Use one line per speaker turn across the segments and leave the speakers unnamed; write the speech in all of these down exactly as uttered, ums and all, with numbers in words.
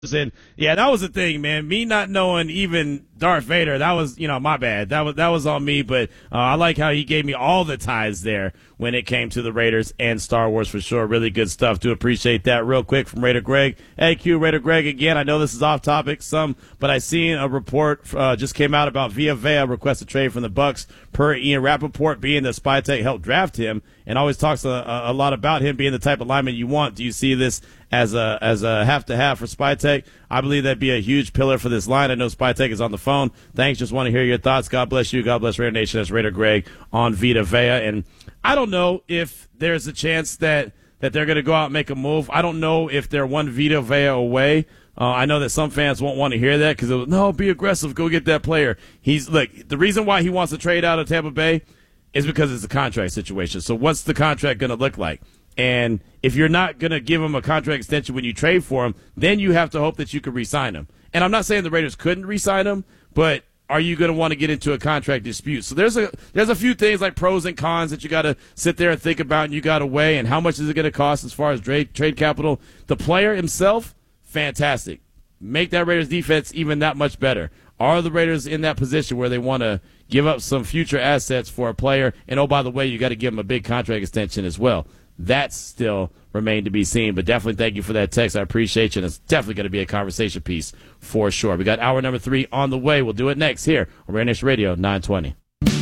And yeah, that was the thing, man. Me not knowing even Darth Vader, that was, you know, my bad. That was that was on me. But uh, I like how he gave me all the ties there when it came to the Raiders and Star Wars for sure. Really good stuff. Do appreciate that. Real quick from Raider Greg. Hey, Q, Raider Greg again. I know this is off topic some, but I seen a report uh, just came out about Vita Vea request a trade from the Bucks per Ian Rappaport, being that Spytek helped draft him and always talks a, a lot about him being the type of lineman you want. Do you see this as a as a have to have for Spytek? I believe that'd be a huge pillar for this line. I know Spytek is on the phone. Thanks. Just want to hear your thoughts. God bless you. God bless Raider Nation. That's Raider Greg on Vita Vea. And I don't know if there's a chance that, that they're going to go out and make a move. I don't know if they're one Vita Vea away. Uh, I know that some fans won't want to hear that because, no, be aggressive. Go get that player. He's look, the reason why he wants to trade out of Tampa Bay is because it's a contract situation. So what's the contract going to look like? And if you're not going to give him a contract extension when you trade for him, then you have to hope that you can re-sign him. And I'm not saying the Raiders couldn't re-sign him, but are you going to want to get into a contract dispute? So there's a there's a few things like pros and cons that you got to sit there and think about and you got to weigh, and how much is it going to cost as far as trade, trade capital. The player himself, fantastic. Make that Raiders defense even that much better. Are the Raiders in that position where they want to give up some future assets for a player? And, oh, by the way, you got to give him a big contract extension as well. That's still remained to be seen, but definitely thank you for that text. I appreciate you, and it's definitely going to be a conversation piece for sure. We got hour number three on the way. We'll do it next here on Raider Nation Radio nine twenty.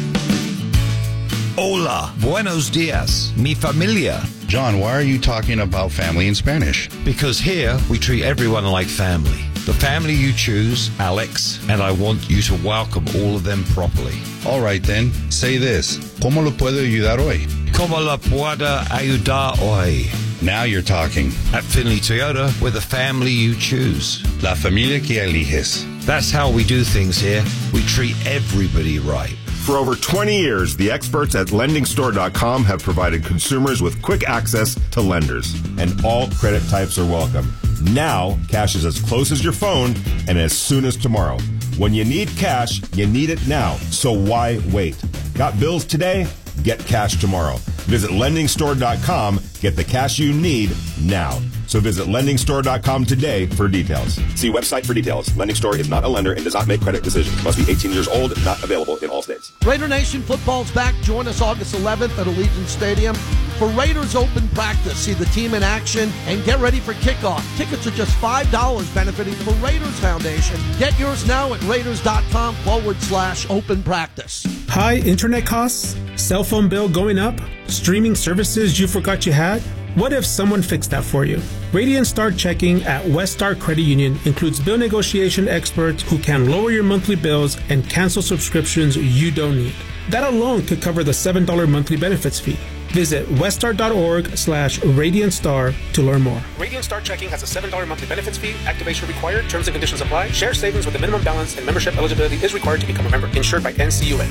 Hola, buenos dias, mi familia.
John, why are you talking about family in Spanish?
Because here we treat everyone like family. The family you choose, Alex, and I want you to welcome all of them properly.
All right then, say this. ¿Cómo lo puedo ayudar hoy?
¿Cómo la puedo ayudar hoy?
Now you're talking.
At Finley Toyota, we're the family you choose.
La familia que eliges.
That's how we do things here. We treat everybody right.
For over twenty years, the experts at lending store dot com have provided consumers with quick access to lenders, and all credit types are welcome. Now, cash is as close as your phone and as soon as tomorrow. When you need cash, you need it now, so why wait? Got bills today? Get cash tomorrow. Visit lending store dot com. Get the cash you need now. So visit lending store dot com today for details. See website for details. Lending Store is not a lender and does not make credit decisions. Must be eighteen years old. Not available in all states.
Raider Nation football's back. Join us August eleventh at Allegiant Stadium for Raiders Open Practice. See the team in action and get ready for kickoff. Tickets are just five dollars, benefiting the Raiders Foundation. Get yours now at raiders dot com forward slash open practice.
High internet costs? Cell phone bill going up? Streaming services you forgot you had? What if someone fixed that for you? Radiant Star Checking at West Star Credit Union includes bill negotiation experts who can lower your monthly bills and cancel subscriptions you don't need. That alone could cover the seven dollars monthly benefits fee. Visit weststar.org slash Radiant Star to learn more.
Radiant Star Checking has a seven dollars monthly benefits fee. Activation required. Terms and conditions apply. Share savings with a minimum balance and membership eligibility is required to become a member. Insured by N C U A.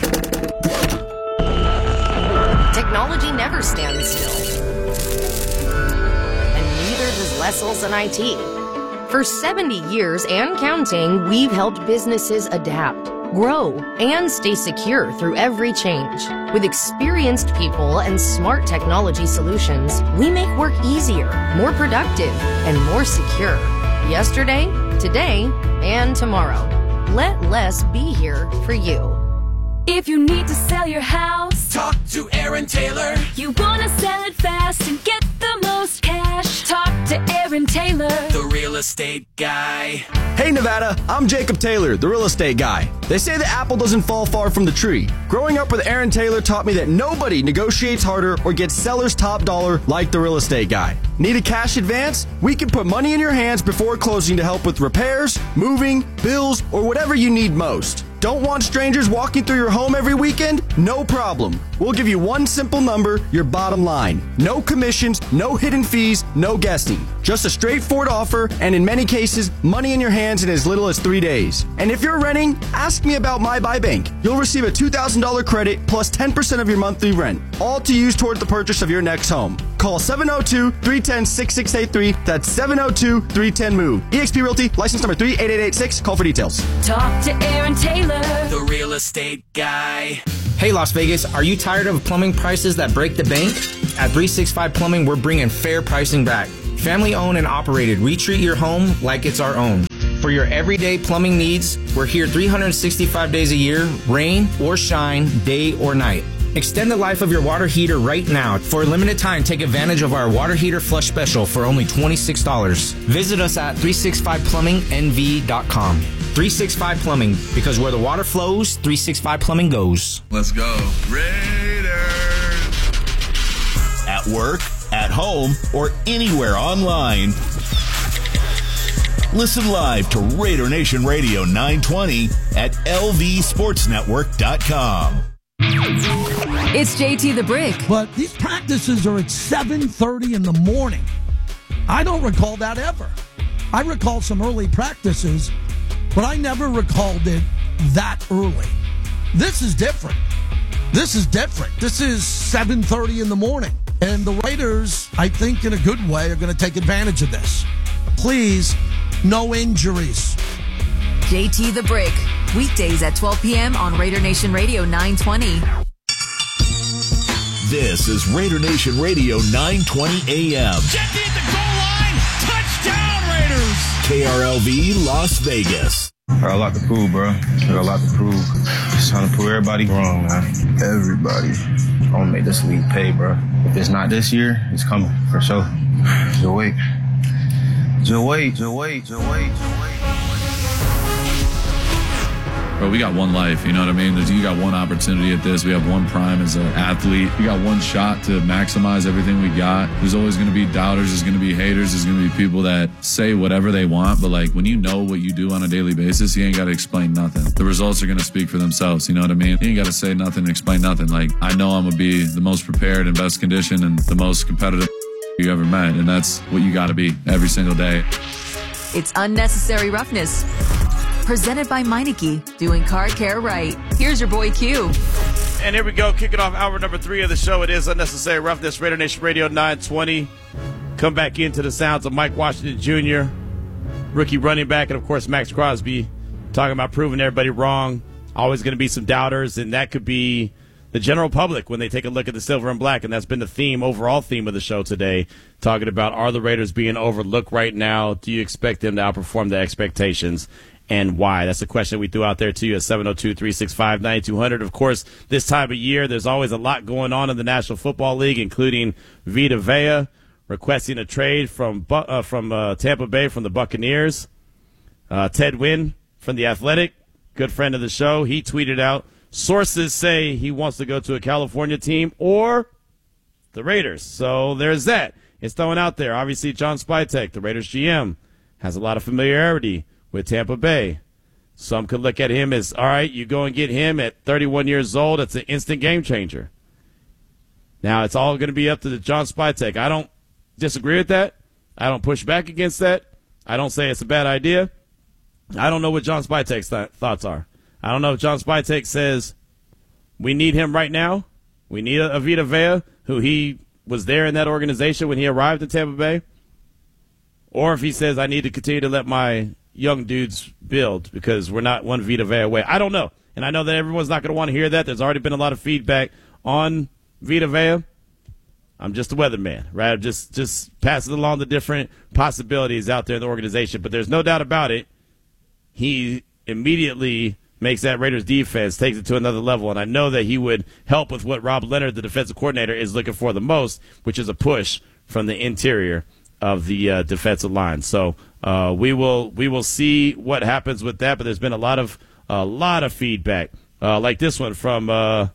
Technology never stands still. And neither does Wessels and I T. For seventy years and counting, we've helped businesses adapt, grow, and stay secure through every change. With experienced people and smart technology solutions, we make work easier, more productive, and more secure. Yesterday, today, and tomorrow. Let less be here for you.
If you need to sell your house,
talk to Aaron Taylor.
You want to sell it fast and get the most cash, talk to Aaron Taylor,
the real estate guy.
Hey Nevada, I'm Jacob Taylor, the real estate guy. They say the apple doesn't fall far from the tree. Growing up with Aaron Taylor taught me that nobody negotiates harder or gets seller's top dollar like the real estate guy. Need a cash advance? We can put money in your hands before closing to help with repairs, moving, bills, or whatever you need most. Don't want strangers walking through your home every weekend? No problem. We'll give you one simple number, your bottom line. No commissions, no hidden fees, no guessing. Just a straightforward offer, and in many cases, money in your hands in as little as three days. And if you're renting, ask me about My Buy Bank. You'll receive a two thousand dollars credit plus ten percent of your monthly rent, all to use toward the purchase of your next home. Call seven oh two, three one zero, six six eight three. That's seven oh two, three one zero, move. eXp Realty, license number three eight eight eight six. Call for details.
Talk to Aaron Taylor,
the real estate guy.
Hey Las Vegas, are you tired of plumbing prices that break the bank? At three sixty-five Plumbing, we're bringing fair pricing back. Family owned and operated, we treat your home like it's our own. For your everyday plumbing needs, we're here three hundred sixty-five days a year, rain or shine, day or night. Extend the life of your water heater right now. For a limited time, take advantage of our water heater flush special for only twenty-six dollars. Visit us at three sixty-five plumbing n v dot com. three sixty-five Plumbing, because where the water flows, three sixty-five Plumbing goes.
Let's go. Raiders!
At work, at home, or anywhere online. Listen live to Raider Nation Radio nine twenty at l v sports network dot com.
It's J T the Brick.
But these practices are at seven thirty in the morning. I don't recall that ever. I recall some early practices, but I never recalled it that early. This is different. This is different. This is seven thirty in the morning. And the Raiders, I think in a good way, are going to take advantage of this. Please, no injuries.
J T the Brick. Weekdays at twelve p.m. on Raider Nation Radio nine twenty.
This is Raider Nation Radio nine twenty A M.
Jackie at the goal line. Touchdown, Raiders.
K R L V Las Vegas.
I got a lot to prove, bro. I got a lot to prove. Just trying to prove everybody wrong, man. Everybody. I'm gonna make this league pay, bro. If it's not this year, it's coming, for sure. Just wait. Just wait, just wait, just wait, just wait.
Bro, we got one life, you know what I mean? There's, you got one opportunity at this. We have one prime as an athlete. We got one shot to maximize everything we got. There's always going to be doubters. There's going to be haters. There's going to be people that say whatever they want. But, like, when you know what you do on a daily basis, you ain't got to explain nothing. The results are going to speak for themselves, you know what I mean? You ain't got to say nothing and explain nothing. Like, I know I'm going to be the most prepared and best conditioned and the most competitive you ever met. And that's what you got to be every single day.
It's Unnecessary Roughness. Presented by Meineke, doing car care right. Here's your boy Q.
And here we go, kicking off hour number three of the show. It is Unnecessary Roughness, Raider Nation Radio nine twenty. Come back into the sounds of Mike Washington Junior, rookie running back, and, of course, Max Crosby, talking about proving everybody wrong. Always going to be some doubters, and that could be the general public when they take a look at the silver and black, and that's been the theme, overall theme of the show today, talking about, are the Raiders being overlooked right now? Do you expect them to outperform the expectations? And why? That's the question we threw out there to you at seven oh two, three six five, nine two hundred. Of course, this time of year, there's always a lot going on in the National Football League, including Vita Vea requesting a trade from uh, from uh, Tampa Bay from the Buccaneers. Uh, Ted Wynn from The Athletic, good friend of the show, he tweeted out, sources say he wants to go to a California team or the Raiders. So there's that. It's thrown out there. Obviously, John Spytek, the Raiders G M, has a lot of familiarity with Tampa Bay. Some could look at him as, all right, you go and get him at thirty-one years old. It's an instant game changer. Now, it's all going to be up to the John Spytek. I don't disagree with that. I don't push back against that. I don't say it's a bad idea. I don't know what John Spytek's th- thoughts are. I don't know if John Spytek says we need him right now. We need a, a Vita Vea, who he was there in that organization when he arrived in Tampa Bay. Or if he says I need to continue to let my young dudes build because we're not one Vita Vea away. I don't know. And I know that everyone's not going to want to hear that. There's already been a lot of feedback on Vita Vea. I'm just a weatherman, right? I'm just, just passing along the different possibilities out there in the organization. But there's no doubt about it. He immediately makes that Raiders defense, takes it to another level. And I know that he would help with what Rob Leonard, the defensive coordinator, is looking for the most, which is a push from the interior of the uh, defensive line. So uh, we will we will see what happens with that. But there's been a lot of a lot of feedback, uh, like this one from uh,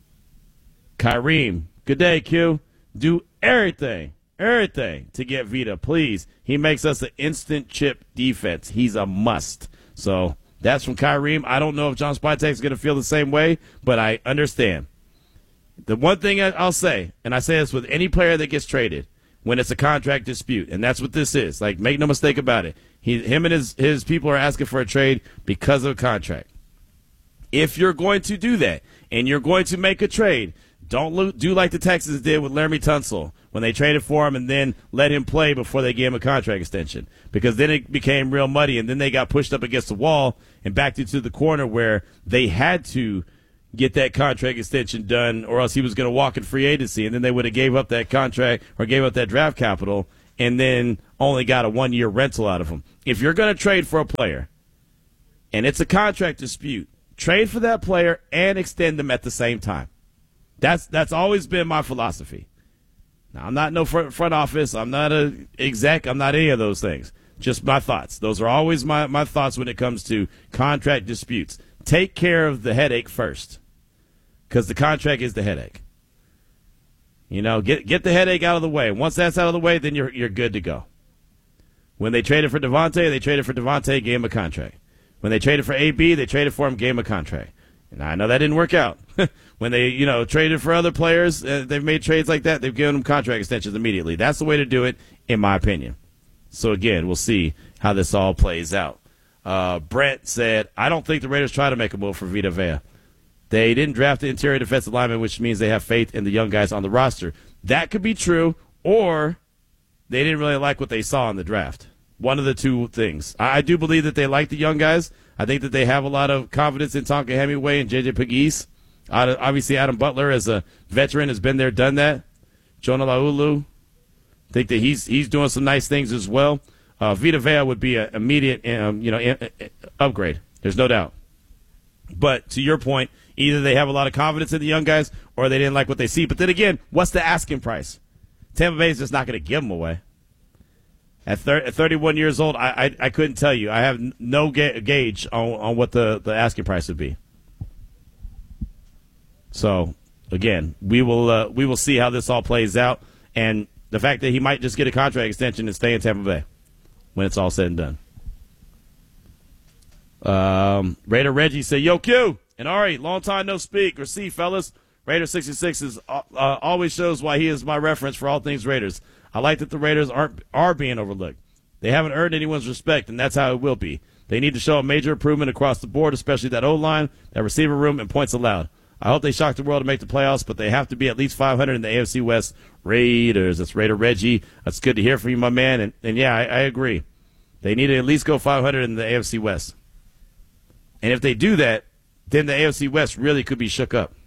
Kyreem. Good day, Q. Do everything, everything to get Vita, please. He makes us an instant chip defense. He's a must. So that's from Kyreem. I don't know if John Spytek is going to feel the same way, but I understand. The one thing I'll say, and I say this with any player that gets traded, when it's a contract dispute, and that's what this is. Like, make no mistake about it. He, him and his, his people are asking for a trade because of a contract. If you're going to do that, and you're going to make a trade, don't lo- do like the Texans did with Laramie Tunsil when they traded for him and then let him play before they gave him a contract extension. Because then it became real muddy, and then they got pushed up against the wall and backed into the corner where they had to get that contract extension done, or else he was going to walk in free agency, and then they would have gave up that contract or gave up that draft capital, and then only got a one-year rental out of him. If you're going to trade for a player and it's a contract dispute, trade for that player and extend them at the same time. That's that's always been my philosophy. Now, I'm not no front, front office. I'm not an exec. I'm not any of those things. Just my thoughts. Those are always my, my thoughts when it comes to contract disputes. Take care of the headache first, because the contract is the headache. You know, get get the headache out of the way. Once that's out of the way, then you're you're good to go. When they traded for Devontae, they traded for Devontae, gave him a contract. When they traded for A B, they traded for him, gave him a contract. And I know that didn't work out. When they, you know, traded for other players, uh, they've made trades like that. They've given them contract extensions immediately. That's the way to do it, in my opinion. So, again, we'll see how this all plays out. Uh, Brent said, I don't think the Raiders try to make a move for Vita Vea. They didn't draft the interior defensive lineman, which means they have faith in the young guys on the roster. That could be true, or they didn't really like what they saw in the draft. One of the two things. I, I do believe that they like the young guys. I think that they have a lot of confidence in Tonka Hemingway and J J Pegues. Obviously, Adam Butler, as a veteran, has been there, done that. Jonah Laulu, I think that he's he's doing some nice things as well. Uh, Vita Vea would be an immediate, um, you know, upgrade. There's no doubt. But to your point, either they have a lot of confidence in the young guys, or they didn't like what they see. But then again, what's the asking price? Tampa Bay is just not going to give them away. At, thir- at thirty-one years old, I, I I couldn't tell you. I have no ga- gauge on, on what the, the asking price would be. So, again, we will uh, we will see how this all plays out, and the fact that he might just get a contract extension and stay in Tampa Bay when it's all said and done. Um, Raider Reggie said, "Yo, Q and Ari, long time no speak or see, fellas. Raider sixty-six is uh, uh, always shows why he is my reference for all things Raiders. I like that the Raiders aren't are being overlooked. They haven't earned anyone's respect, and that's how it will be. They need to show a major improvement across the board, especially that O-line, that receiver room, and points allowed. I hope they shock the world to make the playoffs, but they have to be at least five hundred in the A F C West. Raiders." That's Raider Reggie. That's good to hear from you, my man. And, and yeah, I, I agree. They need to at least go five hundred in the A F C West. And if they do that, then the A F C West really could be shook up.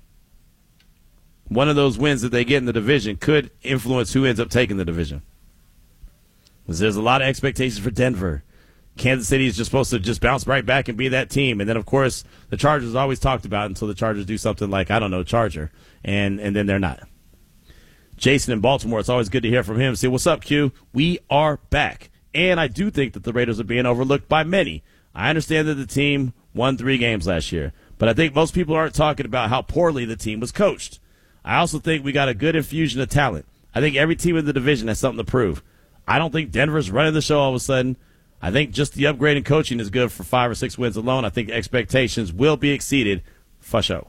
One of those wins that they get in the division could influence who ends up taking the division. Because there's a lot of expectations for Denver. Kansas City is just supposed to just bounce right back and be that team. And then, of course, the Chargers always talked about until the Chargers do something like, I don't know, Charger. And and then they're not. Jason in Baltimore, it's always good to hear from him. Say, what's up, Q? We are back. And I do think that the Raiders are being overlooked by many. I understand that the team won three games last year. But I think most people aren't talking about how poorly the team was coached. I also think we got a good infusion of talent. I think every team in the division has something to prove. I don't think Denver's running the show all of a sudden. I think just the upgrade in coaching is good for five or six wins alone. I think expectations will be exceeded for sure.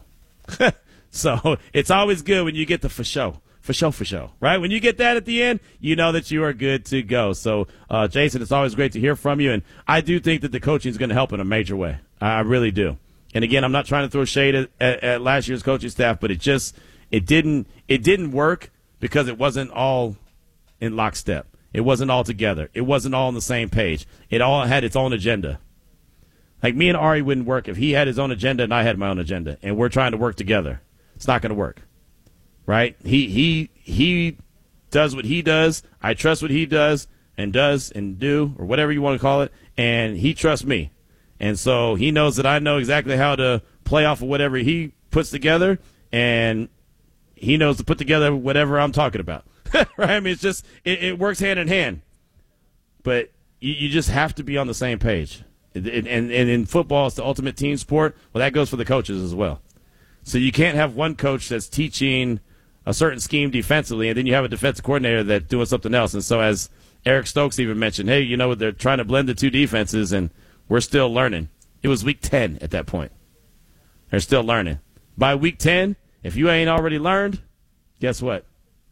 So it's always good when you get the for sure, for sure, for sure, right? When you get that at the end, you know that you are good to go. So, uh, Jason, it's always great to hear from you. And I do think that the coaching is going to help in a major way. I really do. And, again, I'm not trying to throw shade at, at, at last year's coaching staff, but it just – It didn't it didn't work because it wasn't all in lockstep. It wasn't all together. It wasn't all on the same page. It all had its own agenda. Like me and Ari wouldn't work if he had his own agenda and I had my own agenda, and we're trying to work together. It's not going to work, right? He he he does what he does. I trust what he does and does and do, or whatever you want to call it, and he trusts me. And so he knows that I know exactly how to play off of whatever he puts together, and he knows to put together whatever I'm talking about, right? I mean, it's just, it, it works hand in hand. But you, you just have to be on the same page. And, and, and in football, it's the ultimate team sport. Well, that goes for the coaches as well. So you can't have one coach that's teaching a certain scheme defensively, and then you have a defensive coordinator that's doing something else. And so as Eric Stokes even mentioned, hey, you know, they're trying to blend the two defenses, and we're still learning. It was week ten at that point. They're still learning. By week ten, if you ain't already learned, guess what?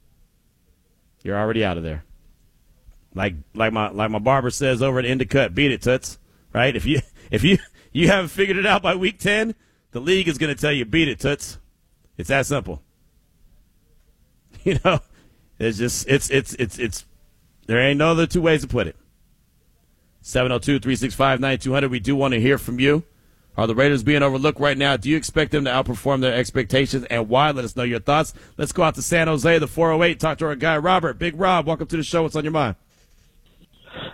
You're already out of there. Like like my like my barber says over at Endicott, beat it, Toots. Right? If you if you you haven't figured it out by week ten, the league is going to tell you beat it, Toots. It's that simple. You know, it's just it's it's it's it's there ain't no other two ways to put it. seven oh two, three six five, nine two hundred. We do want to hear from you. Are the Raiders being overlooked right now? Do you expect them to outperform their expectations, and why? Let us know your thoughts. Let's go out to San Jose, the four oh eight, talk to our guy, Robert. Big Rob, welcome to the show. What's on your mind?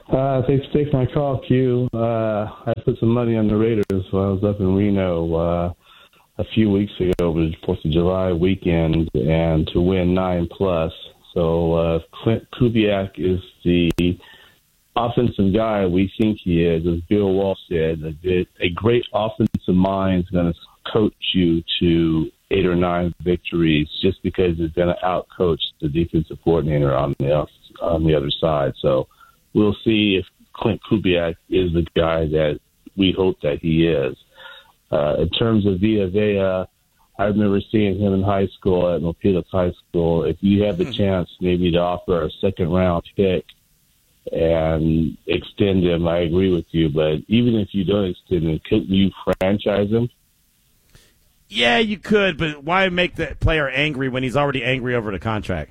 Uh, thanks for taking my call, Q. Uh, I put some money on the Raiders when I was up in Reno uh, a few weeks ago. It was Fourth of July weekend, and to win nine plus. So uh, Clint Kubiak is the offensive guy we think he is. As Bill Walsh said, a, a great offensive mind is going to coach you to eight or nine victories just because he's going to out-coach the defensive coordinator on the on the other side. So we'll see if Clint Kubiak is the guy that we hope that he is. Uh, in terms of Vita Vea, I remember seeing him in high school at Milpitas High School. If you have the chance maybe to offer a second-round pick and extend him, I agree with you. But even if you don't extend him, couldn't you franchise him?
Yeah, you could, but why make the player angry when he's already angry over the contract?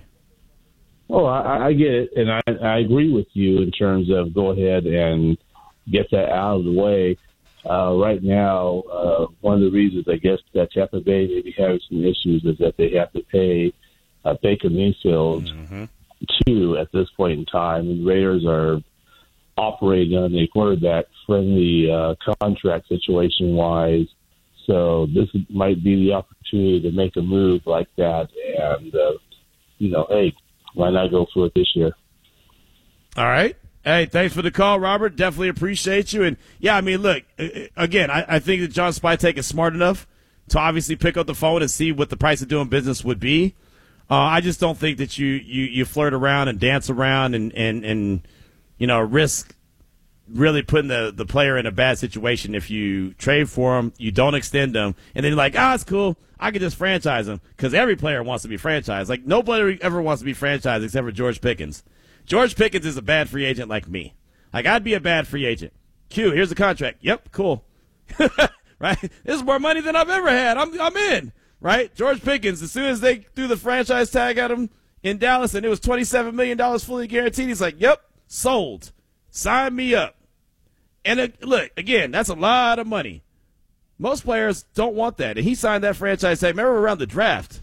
Oh, I, I get it, and I, I agree with you in terms of go ahead and get that out of the way. Uh, right now, uh, one of the reasons I guess that Tampa Bay may be having some issues is that they have to pay uh, Baker Mayfield mm-hmm. two at this point in time, and Raiders are operating on a quarterback-friendly uh, contract situation-wise. So this might be the opportunity to make a move like that. And, uh, you know, hey, why not go for it this year?
All right. Hey, thanks for the call, Robert. Definitely appreciate you. And, yeah, I mean, look, again, I, I think that John Spytek is smart enough to obviously pick up the phone and see what the price of doing business would be. Uh, I just don't think that you, you, you flirt around and dance around and, and, and you know, risk really putting the, the player in a bad situation. If you trade for him, you don't extend him, and then you're like, ah, oh, it's cool, I can just franchise him, because every player wants to be franchised. Like, nobody ever wants to be franchised except for George Pickens. George Pickens is a bad free agent like me. Like, I'd be a bad free agent. Q, here's the contract. Yep, cool. Right? This is more money than I've ever had. I'm I'm in. Right? George Pickens, as soon as they threw the franchise tag at him in Dallas and it was twenty-seven million dollars fully guaranteed, he's like, yep, sold. Sign me up. And uh, look, again, that's a lot of money. Most players don't want that. And he signed that franchise tag. Remember around the draft,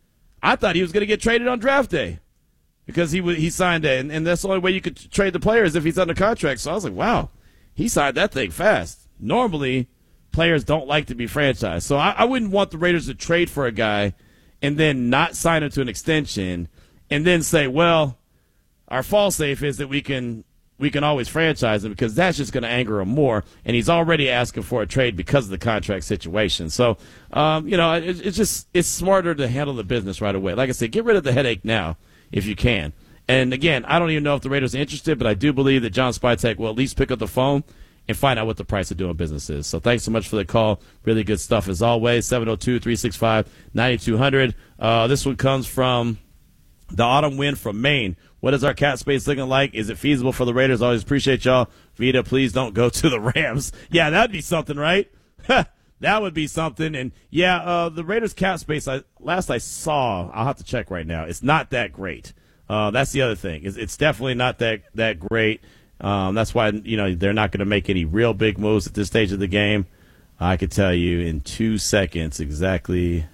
I thought he was going to get traded on draft day because he w- he signed that. And, and that's the only way you could trade the player is if he's under contract. So I was like, wow, he signed that thing fast. Normally, players don't like to be franchised. So I, I wouldn't want the Raiders to trade for a guy and then not sign him to an extension and then say, well, our fall safe is that we can – we can always franchise him, because that's just going to anger him more, and he's already asking for a trade because of the contract situation. So, um, you know, it, it's just it's smarter to handle the business right away. Like I said, get rid of the headache now if you can. And, again, I don't even know if the Raiders are interested, but I do believe that John Spytek will at least pick up the phone and find out what the price of doing business is. So thanks so much for the call. Really good stuff as always. seven oh two, three six five, nine two hundred. Uh, this one comes from the Autumn Wind from Maine. What is our cap space looking like? Is it feasible for the Raiders? Always appreciate y'all. Vita, please don't go to the Rams. Yeah, that'd be something, right? That would be something. And, yeah, uh, the Raiders cap space, I, last I saw, I'll have to check right now, it's not that great. Uh, that's the other thing. It's, it's definitely not that, that great. Um, that's why, you know, they're not going to make any real big moves at this stage of the game. I could tell you in two seconds exactly.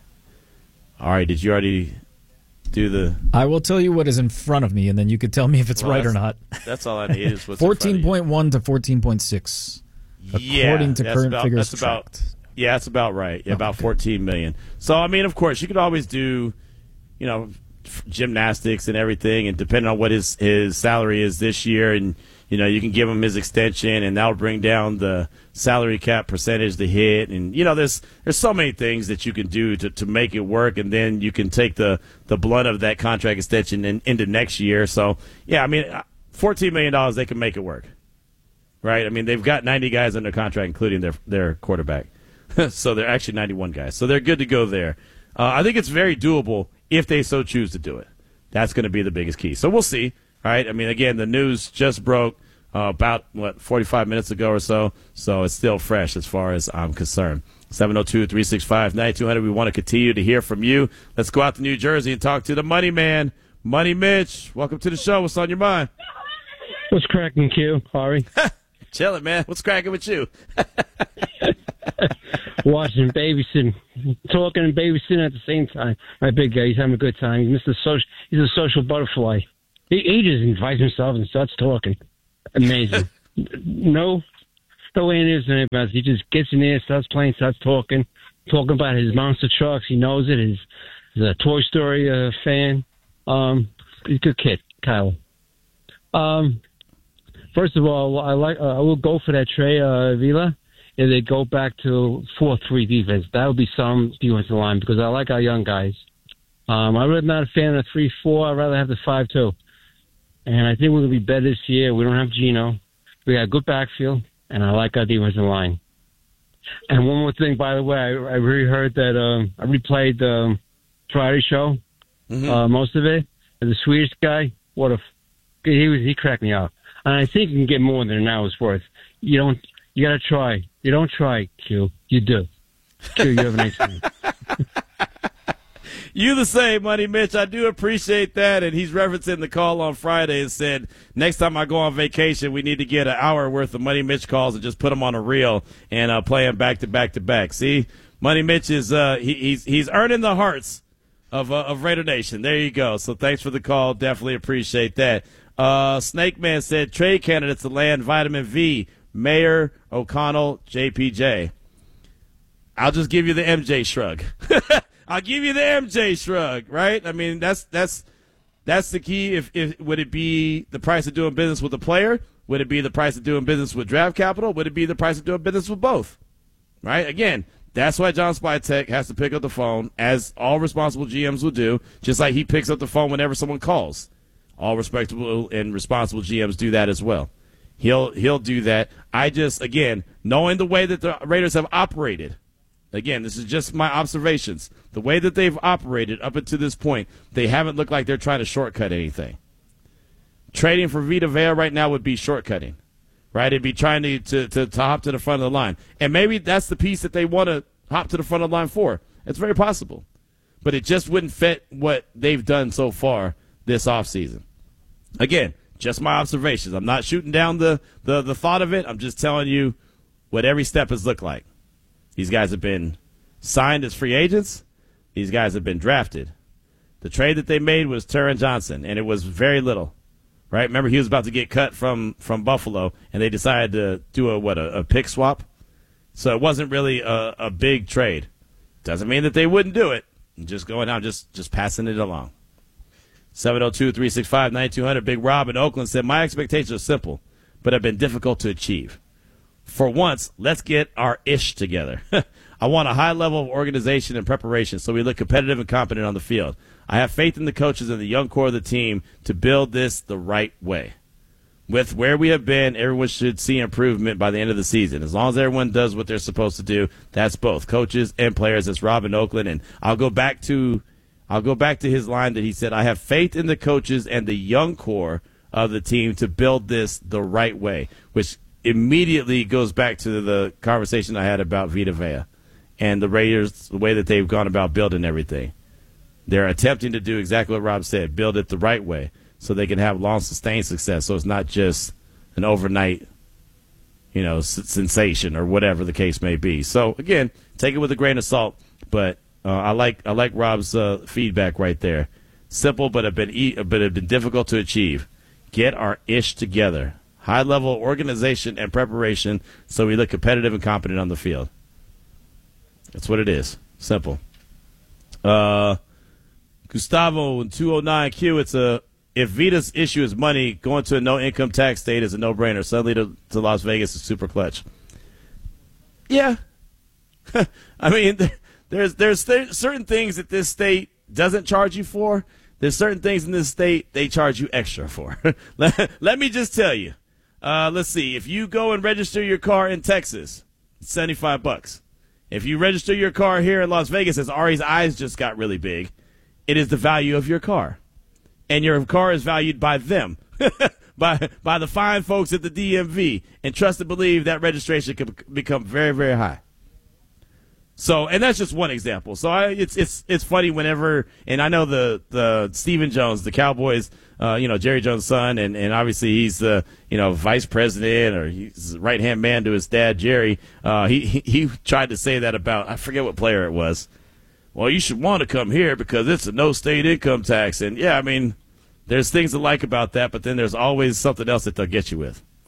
All right, did you already – do the
I will tell you what is in front of me, and then you could tell me if it's well, right or not.
That's all I need is what's
fourteen point one to fourteen point six,
yeah,
according to current
about,
figures
that's about,
tracked.
Yeah, that's about right. Yeah, oh, about okay. fourteen million. So, I mean, of course, you could always do, you know, gymnastics and everything, and depending on what his, his salary is this year, and, you know, you can give him his extension, and that'll bring down the salary cap percentage to hit. And, you know, there's there's so many things that you can do to, to make it work, and then you can take the, the blunt of that contract extension in, into next year. So, yeah, I mean, fourteen million dollars, they can make it work, right? I mean, they've got ninety guys under contract, including their, their quarterback. So they're actually ninety-one guys. So they're good to go there. Uh, I think it's very doable if they so choose to do it. That's going to be the biggest key. So we'll see. All right. I mean, again, the news just broke uh, about, what, forty-five minutes ago or so. So it's still fresh as far as I'm concerned. seven oh two, three six five, nine two hundred. We want to continue to hear from you. Let's go out to New Jersey and talk to the Money Man, Money Mitch. Welcome to the show. What's on your mind?
What's cracking, Q? Ari?
Chilling, man. What's cracking with you?
Watching, babysitting, talking and babysitting at the same time. My big guy, he's having a good time. He's Mister Social, he's a social butterfly. He, he just invites himself and starts talking. amazing. No, no answers or anything else. He just gets in there, starts playing, starts talking, talking about his monster trucks. He knows it. He's, he's a Toy Story uh, fan. Um, he's a good kid, Kyle. Um, first of all, I like. Uh, I will go for that Trey uh, Vila. If they go back to four three defense, that would be some defensive line because I like our young guys. Um, I'm really not a fan of the three four. I'd rather have the five two. And I think we're going to be better this year. We don't have Geno. We got a good backfield, and I like our defensive line. And one more thing, by the way, I, I really heard that um, I replayed the um, Friday show, mm-hmm. uh, most of it. And the Swedish guy, what a he was. He cracked me up. And I think you can get more than an hour's worth. You don't. You got to try. You don't try, Q. You do. Q, you have a nice time.
You the same, Money Mitch. I do appreciate that. And he's referencing the call on Friday and said, next time I go on vacation, we need to get an hour worth of Money Mitch calls and just put them on a reel and uh, play them back to back to back. See, Money Mitch is uh, he, he's he's earning the hearts of uh, of Raider Nation. There you go. So thanks for the call. Definitely appreciate that. Uh, Snake Man said trade candidates to land Vitamin V, Mayer, O'Connell, J P J. I'll just give you the M J shrug. I'll give you the M J shrug, right? I mean, that's that's that's the key. If, if would it be the price of doing business with a player? Would it be the price of doing business with draft capital? Would it be the price of doing business with both? Right? Again, that's why John Spytek has to pick up the phone, as all responsible G Ms will do, just like he picks up the phone whenever someone calls. All respectable and responsible G Ms do that as well. He'll he'll do that. I just, again, knowing the way that the Raiders have operated, again, this is just my observations. The way that they've operated up until this point, they haven't looked like they're trying to shortcut anything. Trading for Vita Vea right now would be shortcutting, right? It'd be trying to, to, to, to hop to the front of the line. And maybe that's the piece that they want to hop to the front of the line for. It's very possible. But it just wouldn't fit what they've done so far this offseason. Again, just my observations. I'm not shooting down the, the, the thought of it. I'm just telling you what every step has looked like. These guys have been signed as free agents. These guys have been drafted. The trade that they made was Taron Johnson, and it was very little, right? Remember, he was about to get cut from, from Buffalo, and they decided to do a what a, a pick swap. So it wasn't really a, a big trade. Doesn't mean that they wouldn't do it. Just going out, just just passing it along. seven oh two, three six five, nine two hundred. Big Rob in Oakland said, my expectations are simple, but have been difficult to achieve. For once, let's get our ish together. I want a high level of organization and preparation so we look competitive and competent on the field. I have faith in the coaches and the young core of the team to build this the right way. With where we have been, everyone should see improvement by the end of the season. As long as everyone does what they're supposed to do, that's both coaches and players. That's Rob in Oakland. And I'll go back to I'll go back to his line that he said, I have faith in the coaches and the young core of the team to build this the right way, which immediately goes back to the conversation I had about Vita Vea and the Raiders, the way that they've gone about building everything. They're attempting to do exactly what Rob said, build it the right way so they can have long, sustained success. So it's not just an overnight, you know, sensation or whatever the case may be. So, again, take it with a grain of salt, but uh, I like I like Rob's uh, feedback right there. Simple, but have been e- but have been difficult to achieve. Get our ish together. High-level organization and preparation so we look competitive and competent on the field. That's what it is. Simple. Uh, Gustavo in two oh nine Q, it's a, if Vita's issue is money, going to a no-income tax state is a no-brainer. Suddenly to, to Las Vegas is super clutch. Yeah. I mean, there's, there's th- certain things that this state doesn't charge you for. There's certain things in this state they charge you extra for. let, let me just tell you. Uh, let's see. If you go and register your car in Texas, it's seventy-five bucks. If you register your car here in Las Vegas, as Ari's eyes just got really big, it is the value of your car. And your car is valued by them, by by the fine folks at the D M V. And trust and believe that registration can become very, very high. So, and that's just one example. So I, it's it's it's funny whenever, and I know the the Stephen Jones, the Cowboys, uh, you know, Jerry Jones' son, and, and obviously he's the you know vice president or he's the right hand man to his dad, Jerry. Uh, he, he he tried to say that about, I forget what player it was. Well, you should want to come here because it's a no state income tax, and yeah, I mean, there's things to like about that, but then there's always something else that they'll get you with.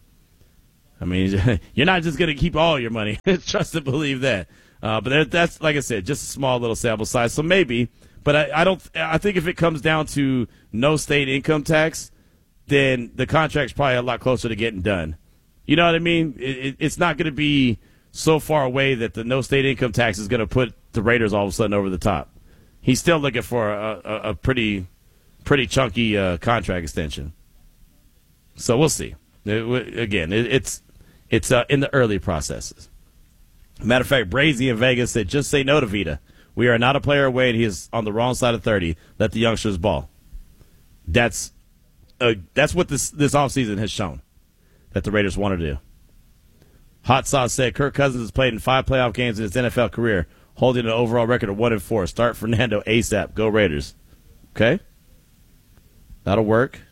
I mean, you're not just going to keep all your money. Trust and believe that. Uh, but that's, like I said, just a small little sample size. So maybe, but I, I don't. I think if it comes down to no state income tax, then the contract's probably a lot closer to getting done. You know what I mean? It, it, it's not going to be so far away that the no state income tax is going to put the Raiders all of a sudden over the top. He's still looking for a, a, a pretty, pretty chunky uh, contract extension. So we'll see. It, again, it, it's it's uh, in the early processes. Matter of fact, Brazy in Vegas said, just say no to Vita. We are not a player away, and he is on the wrong side of thirty. Let the youngsters ball. That's uh, that's what this, this offseason has shown that the Raiders want to do. Hot Sauce said, Kirk Cousins has played in five playoff games in his N F L career, holding an overall record of one and four. Start Fernando ASAP. Go Raiders. Okay? That'll work.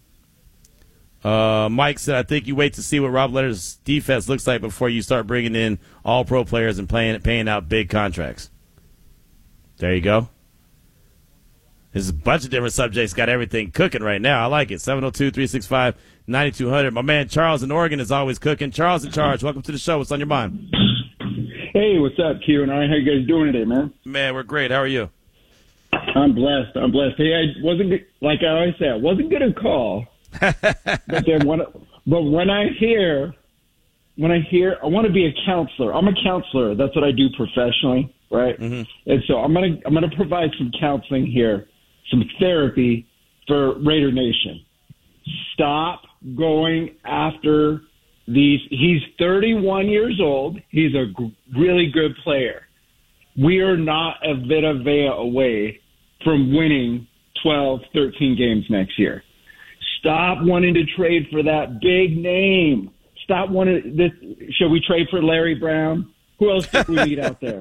Uh, Mike said, I think you wait to see what Rob Leonard's defense looks like before you start bringing in all-pro players and playing, paying out big contracts. There you go. There's a bunch of different subjects. Got everything cooking right now. I like it. seven oh two, three six five, nine two hundred. My man Charles in Oregon is always cooking. Charles in charge. Welcome to the show. What's on your mind?
Hey, what's up, Q and I? How you guys doing today, man?
Man, we're great. How are you?
I'm blessed. I'm blessed. Hey, I wasn't, like I always say, I wasn't going to call. but then when, but when I hear, when I hear, I want to be a counselor. I'm a counselor. That's what I do professionally, right? Mm-hmm. And so I'm gonna, I'm gonna provide some counseling here, some therapy for Raider Nation. Stop going after these. He's thirty-one years old. He's a g- really good player. We are not a Vita Vea away from winning twelve, thirteen games next year. Stop wanting to trade for that big name. Stop wanting this. Should we trade for Larry Brown? Who else do we need out there?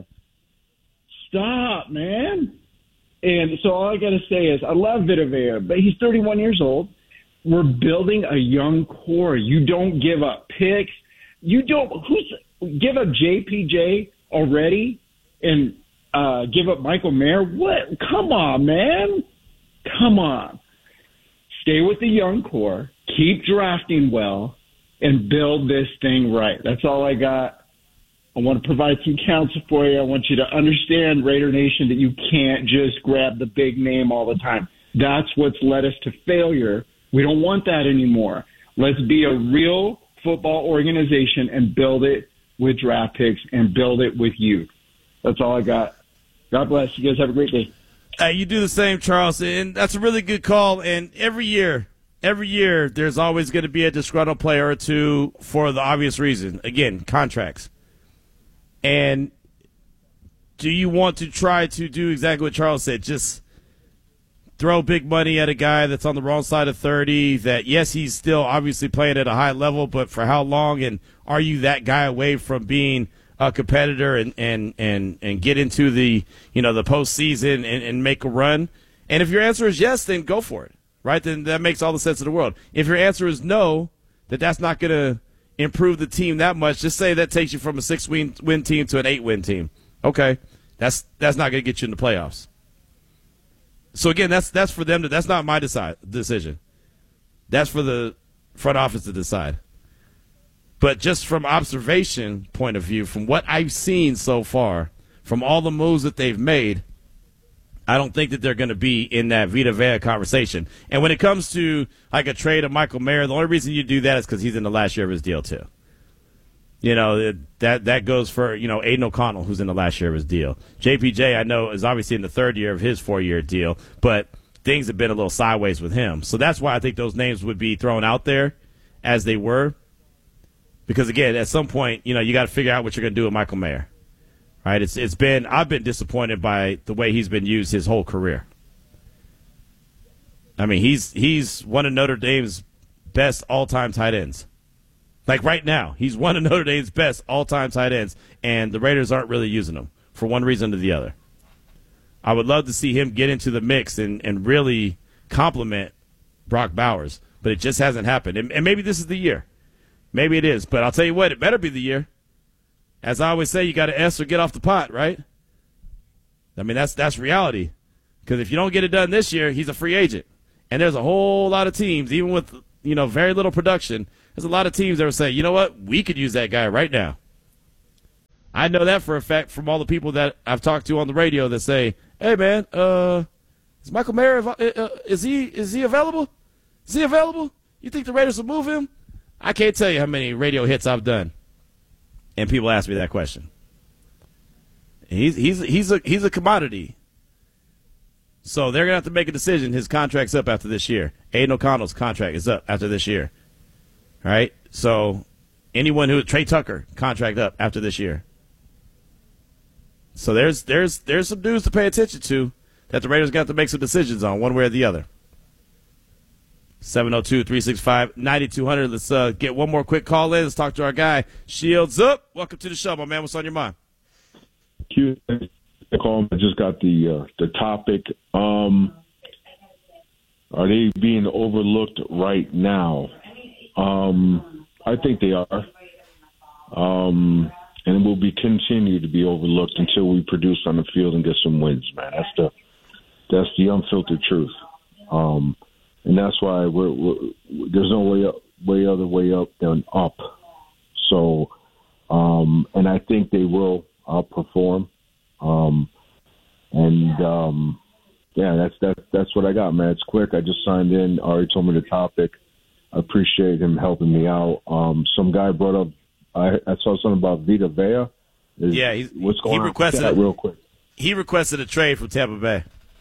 Stop, man. And so all I got to say is I love Vita Vea, but he's thirty-one years old. We're building a young core. You don't give up picks. You don't who's give up J P J already and uh, give up Michael Mayer. What? Come on, man. Come on. Stay with the young core, keep drafting well, and build this thing right. That's all I got. I want to provide some counsel for you. I want you to understand, Raider Nation, that you can't just grab the big name all the time. That's what's led us to failure. We don't want that anymore. Let's be a real football organization and build it with draft picks and build it with youth. That's all I got. God bless. You guys have a great day.
Uh, you do the same, Charles, and that's a really good call. And every year, every year, there's always going to be a disgruntled player or two for the obvious reason. Again, contracts. And do you want to try to do exactly what Charles said? Just throw big money at a guy that's on the wrong side of thirty that, yes, he's still obviously playing at a high level, but for how long? And are you that guy away from being a competitor and, and, and, and get into the, you know, the postseason and, and make a run? And if your answer is yes, then go for it, right? Then that makes all the sense in the world. If your answer is no, that that's not going to improve the team that much, just say that takes you from a six-win win team to an eight-win team. Okay, that's that's not going to get you in the playoffs. So, again, that's that's for them. To, that's not my decide, decision. That's for the front office to decide. But just from observation point of view, from what I've seen so far, from all the moves that they've made, I don't think that they're going to be in that Vita Vea conversation. And when it comes to like a trade of Michael Mayer, the only reason you do that is because he's in the last year of his deal too. You know, that that goes for, you know, Aiden O'Connell, who's in the last year of his deal. J P J, I know, is obviously in the third year of his four-year deal, but things have been a little sideways with him. So that's why I think those names would be thrown out there as they were. Because, again, at some point, you know, you got to figure out what you're going to do with Michael Mayer. Right? It's it's been I've been disappointed by the way he's been used his whole career. I mean, he's he's one of Notre Dame's best all-time tight ends. Like right now, he's one of Notre Dame's best all-time tight ends, and the Raiders aren't really using him for one reason or the other. I would love to see him get into the mix and, and really compliment Brock Bowers, but it just hasn't happened. And, and maybe this is the year. Maybe it is, but I'll tell you what, it better be the year. As I always say, you got to S or get off the pot, right? I mean, that's that's reality. Because if you don't get it done this year, he's a free agent. And there's a whole lot of teams, even with, you know, very little production, There's a lot of teams that would say, you know what, we could use that guy right now. I know that for a fact from all the people that I've talked to on the radio that say, hey, man, uh, is Michael Mayer, uh, is he is he available? Is he available? You think the Raiders will move him? I can't tell you how many radio hits I've done, and people ask me that question. He's he's he's a he's a commodity. So they're gonna have to make a decision. His contract's up after this year. Aiden O'Connell's contract is up after this year. All right. So anyone who Trey Tucker contract up after this year. So there's there's there's some dudes to pay attention to that the Raiders got to make some decisions on one way or the other. seven oh two, three six five, nine two hundred. Let's uh, get one more quick call in. Let's talk to our guy. Shields up. Welcome to the show, my man. What's on your mind?
Q. I just got the uh, the topic. Um, are they being overlooked right now? Um, I think they are, um, and will be continue to be overlooked until we produce on the field and get some wins. Man, that's the that's the unfiltered truth, um, and that's why we're, we're, there's no way up, way other way up than up. So, um, and I think they will outperform. Um, and, um, yeah, that's, that's, that's what I got, man. It's quick. I just signed in. Ari told me the topic. I appreciate him helping me out. Um, some guy brought up, I, I saw something about Vita Vea. Is,
yeah. He's,
what's going
he
on
requested
with that
a,
real quick?
He requested a trade from Tampa Bay.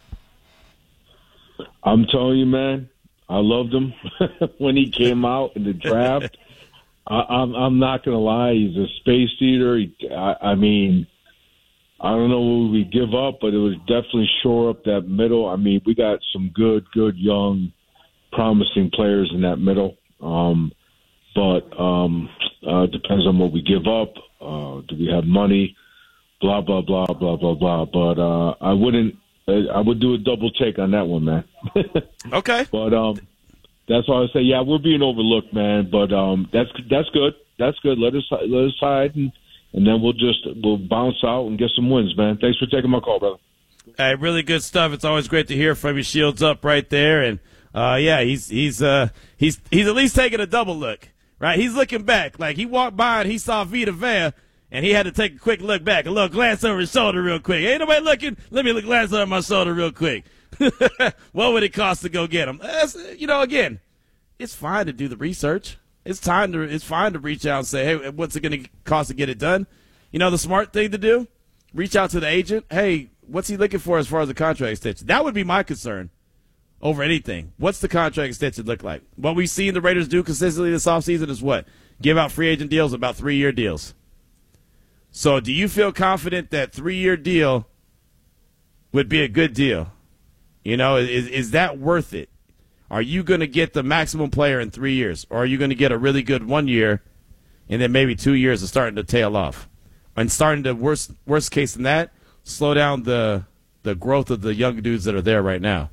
I'm telling you, man, I loved him when he came out in the draft. I, I'm, I'm not going to lie. He's a space eater. He, I, I mean, I don't know what we give up, but it was definitely shore up that middle. I mean, we got some good, good, young, promising players in that middle. Um, but um, uh, depends on what we give up. Uh, do we have money? Blah, blah, blah, blah, blah, blah. But uh, I wouldn't – I would do a double take on that one, man.
Okay.
But um, that's why I say, yeah, we're being overlooked, man. But um, that's that's good. That's good. Let us let us hide and – And then we'll just we'll bounce out and get some wins, man. Thanks for taking my call, brother.
Hey, really good stuff. It's always great to hear from you. Shields up right there, and uh, yeah, he's he's uh, he's he's at least taking a double look, right? He's looking back, like he walked by and he saw Vita Vea, and he had to take a quick look back, a little glance over his shoulder real quick. Ain't nobody looking? Let me look glance over my shoulder real quick. What would it cost to go get him? That's, you know, again, it's fine to do the research. It's time to. It's fine to reach out and say, "Hey, what's it going to cost to get it done?" You know, the smart thing to do: reach out to the agent. Hey, what's he looking for as far as the contract extension? That would be my concern over anything. What's the contract extension look like? What we've seen the Raiders do consistently this offseason is what? Give out free agent deals, about three-year deals. So, do you feel confident that three-year deal would be a good deal? You know, is is that worth it? Are you going to get the maximum player in three years? Or are you going to get a really good one year and then maybe two years of starting to tail off? And starting to, worst worst case than that, slow down the the growth of the young dudes that are there right now.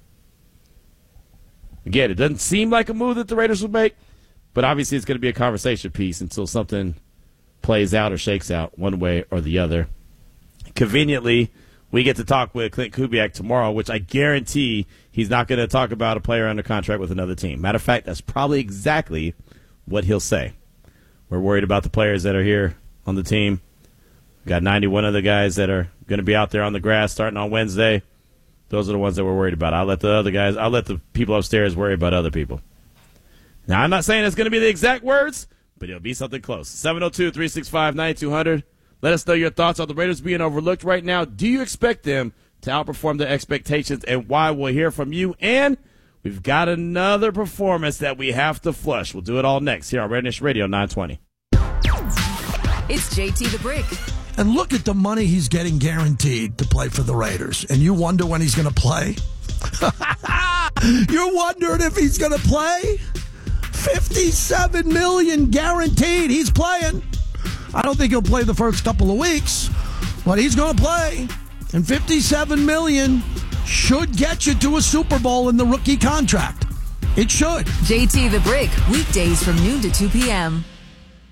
Again, it doesn't seem like a move that the Raiders would make, but obviously it's going to be a conversation piece until something plays out or shakes out one way or the other. Conveniently, we get to talk with Clint Kubiak tomorrow, which I guarantee he's not going to talk about a player under contract with another team. Matter of fact, that's probably exactly what he'll say. We're worried about the players that are here on the team. We've got ninety-one other guys that are going to be out there on the grass starting on Wednesday. Those are the ones that we're worried about. I'll let the other guys, I'll let the people upstairs worry about other people. Now, I'm not saying it's going to be the exact words, but it'll be something close. seven oh two, three six five, nine two hundred. Let us know your thoughts on the Raiders being overlooked right now. Do you expect them to outperform their expectations, and why? We'll hear from you. And we've got another performance that we have to flush. We'll do it all next here on Raider Nation Radio nine twenty.
It's J T the Brick.
And look at the money he's getting guaranteed to play for the Raiders. And you wonder when he's going to play? You're wondering if he's going to play? fifty-seven million dollars guaranteed. He's playing. I don't think he'll play the first couple of weeks, but he's going to play. And fifty-seven million dollars should get you to a Super Bowl in the rookie contract. It should.
J T the Brick, weekdays from noon to two p.m.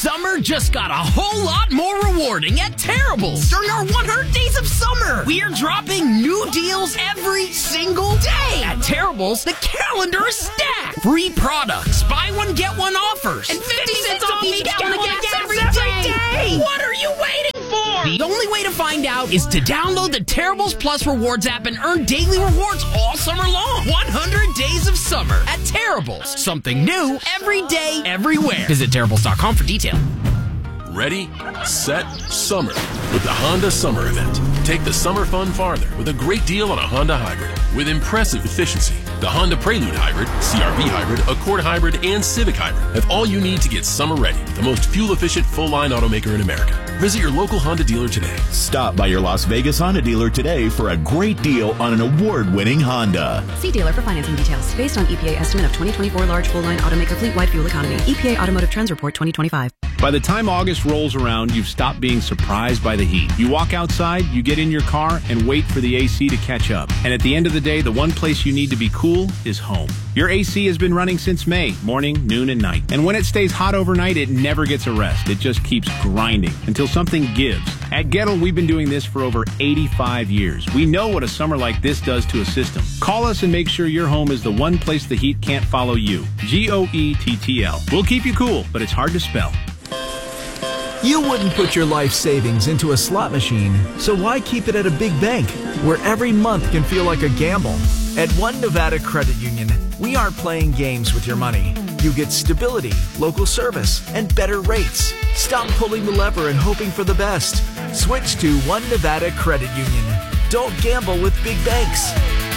Summer just got a whole lot more rewarding at Terrible's during our one hundred days of summer. We are dropping new deals every single day. At Terrible's, the calendar is stacked. Free products, buy one, get one offers, and fifty cents off each gallon of gas every day. What are you waiting for? The only way to find out is to download the Terrible's Plus Rewards app and earn daily rewards all summer long. one hundred days of summer at Terrible's. Something new every day, everywhere. Visit Terrible's dot com for details.
Ready, set, summer with the Honda Summer Event. Take the summer fun farther with a great deal on a Honda Hybrid with impressive efficiency. The Honda Prelude Hybrid, C R V Hybrid, Accord Hybrid, and Civic Hybrid have all you need to get summer ready with the most fuel-efficient full-line automaker in America. Visit your local Honda dealer today.
Stop by your Las Vegas Honda dealer today for a great deal on an award-winning Honda.
See dealer for financing details. Based on E P A estimate of twenty twenty-four large full-line automaker fleet-wide fuel economy. E P A Automotive Trends Report twenty twenty-five.
By the time August rolls around, you've stopped being surprised by the heat. You walk outside, you get in your car, and wait for the A C to catch up. And at the end of the day, the one place you need to be cool is home. Your A C has been running since May, morning, noon, and night. And when it stays hot overnight, it never gets a rest. It just keeps grinding until something gives. At Gettle, we've been doing this for over eighty-five years. We know what a summer like this does to a system. Call us and make sure your home is the one place the heat can't follow you. G O E T T L. We'll keep you cool, but it's hard to spell.
You wouldn't put your life savings into a slot machine, so why keep it at a big bank, where every month can feel like a gamble? At One Nevada Credit Union, we aren't playing games with your money. You get stability, local service, and better rates. Stop pulling the lever and hoping for the best. Switch to One Nevada Credit Union. Don't gamble with big banks.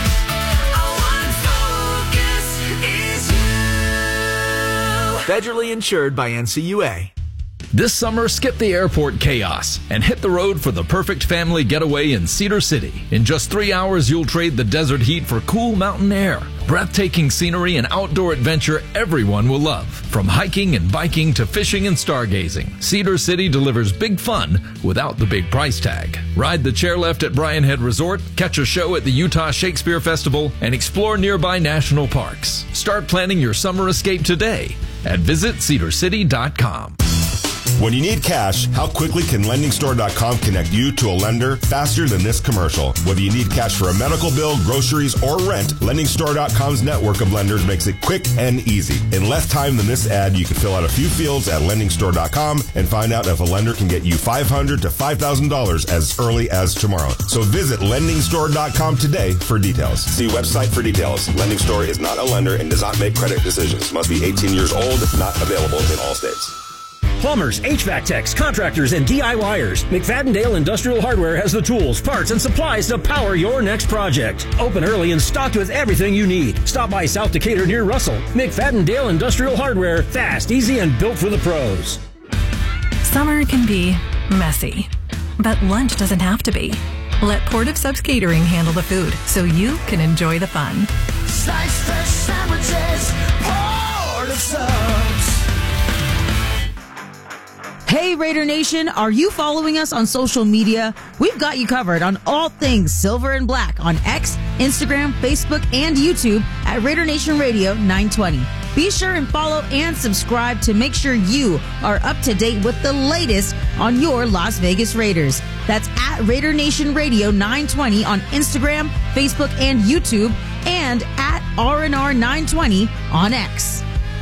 Federally insured by N C U A.
This summer, skip the airport chaos and hit the road for the perfect family getaway in Cedar City. In just three hours, you'll trade the desert heat for cool mountain air, breathtaking scenery, and outdoor adventure everyone will love. From hiking and biking to fishing and stargazing, Cedar City delivers big fun without the big price tag. Ride the chairlift at Bryan Head Resort, catch a show at the Utah Shakespeare Festival, and explore nearby national parks. Start planning your summer escape today at visit cedar city dot com.
When you need cash, how quickly can lending store dot com connect you to a lender faster than this commercial? Whether you need cash for a medical bill, groceries, or rent, lending store dot com's network of lenders makes it quick and easy. In less time than this ad, you can fill out a few fields at lending store dot com and find out if a lender can get you five hundred dollars to five thousand dollars as early as tomorrow. So visit lending store dot com today for details. See website for details. Lending Store is not a lender and does not make credit decisions. Must be eighteen years old, not available in all states.
Plumbers, H V A C techs, contractors, and DIYers. McFadden-Dale Industrial Hardware has the tools, parts, and supplies to power your next project. Open early and stocked with everything you need. Stop by South Decatur near Russell. McFadden-Dale Industrial Hardware. Fast, easy, and built for the pros.
Summer can be messy, but lunch doesn't have to be. Let Port of Subs Catering handle the food so you can enjoy the fun.
Slice fresh sandwiches, Port of Subs.
Hey Raider Nation, are you following us on social media? We've got you covered on all things Silver and Black on X, Instagram, Facebook, and YouTube at Raider Nation Radio nine twenty. Be sure and follow and subscribe to make sure you are up to date with the latest on your Las Vegas Raiders. That's at Raider Nation Radio nine twenty on Instagram, Facebook, and YouTube, and at R N R nine twenty on X.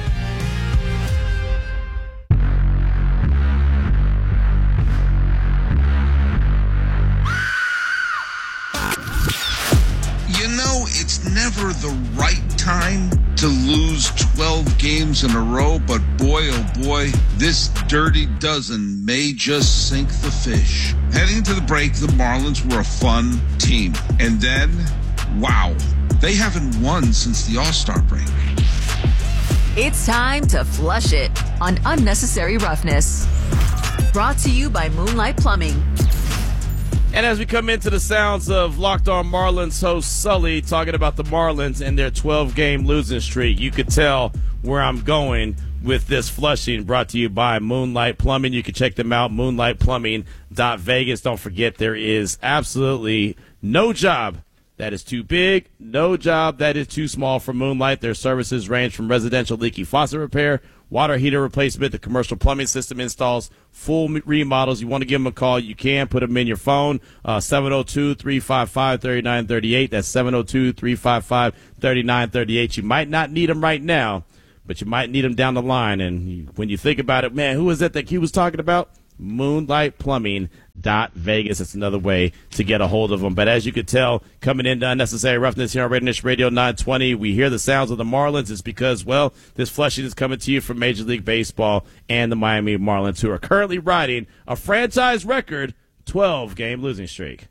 It's never the right time to lose twelve games in a row, but boy, oh boy, this dirty dozen may just sink the fish. Heading into the break, the Marlins were a fun team. And then, wow, they haven't won since the All-Star break.
It's time to flush it on Unnecessary Roughness. Brought to you by Moonlight Plumbing.
And as we come into the sounds of Locked On Marlins host Sully talking about the Marlins and their twelve-game losing streak, you could tell where I'm going with this flushing, brought to you by Moonlight Plumbing. You can check them out, moonlight plumbing dot vegas. Don't forget, there is absolutely no job that is too big, no job that is too small for Moonlight. Their services range from residential leaky faucet repair, water heater replacement, the commercial plumbing system installs, full remodels. You want to give them a call, you can. Put them in your phone, uh, seven oh two, three five five, three nine three eight. That's seven oh two, three five five, three nine three eight. You might not need them right now, but you might need them down the line. And you, when you think about it, man, who is that that he was talking about? Moonlight Plumbing dot Vegas. It's another way to get a hold of them. But as you could tell, coming into Unnecessary Roughness here on Raider Nation Radio nine twenty, we hear the sounds of the Marlins. It's because, well, this Flushing is coming to you from Major League Baseball and the Miami Marlins, who are currently riding a franchise record twelve-game losing streak.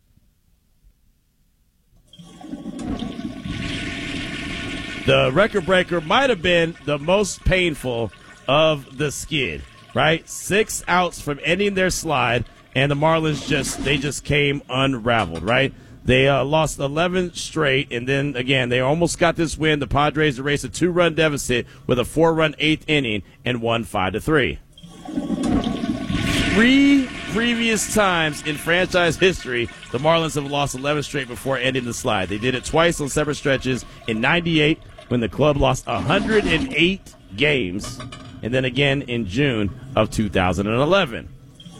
The record breaker might have been the most painful of the skid, right? Six outs from ending their slide, and the Marlins just they just came unraveled, right? They uh, lost eleven straight, and then, again, they almost got this win. The Padres erased a two-run deficit with a four-run eighth inning and won five to three. Three previous times in franchise history, the Marlins have lost eleven straight before ending the slide. They did it twice on separate stretches in ninety-eight when the club lost one hundred eight games, and then again in June of two thousand eleven.